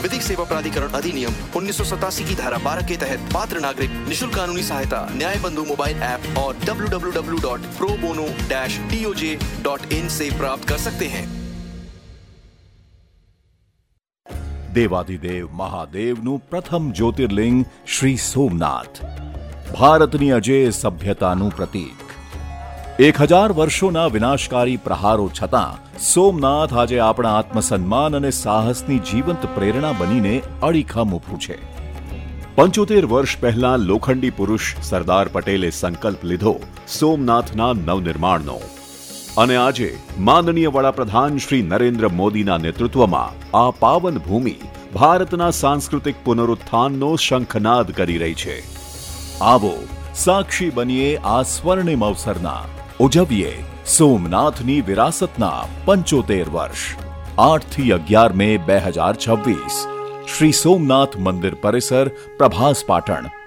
विधिक सेवा प्राधिकरण अधिनियम 1987 की धारा 12 के तहत पात्र नागरिक निशुल्क कानूनी सहायता न्याय बंधु मोबाइल ऐप और www.probono-toj.in से प्राप्त कर सकते हैं। દેવાધિદેવ મહાદેવનું પ્રથમ જ્યોતિર્લિંગ શ્રી સોમનાથ, ભારતની અજેય સભ્યતાનું પ્રતીક। 1000 વર્ષોના વિનાશકારી પ્રહારો છતાં સોમનાથ આજે આપણા આત્મસન્માન અને સાહસની જીવંત પ્રેરણા બનીને અડીખમ ઊભું છે। 75 વર્ષ પહેલા લોખંડી પુરુષ સરદાર પટેલે સંકલ્પ લીધો સોમનાથના નવનિર્માણનો અને આજે માનનીય વડાપ્રધાન શ્રી નરેન્દ્ર મોદીના નેતૃત્વમાં આ પાવન ભૂમિ ભારતના સાંસ્કૃતિક પુનરુત્થાનનો શંખનાદ કરી રહી છે। આવો સાક્ષી બનીએ આ સ્વર્ણિમ અવસરના, ઉજવીએ સોમનાથની વિરાસતના 75 વર્ષ। 8 થી 11 મે 2026 શ્રી સોમનાથ મંદિર પરિસર, પ્રભાસ પાટણ।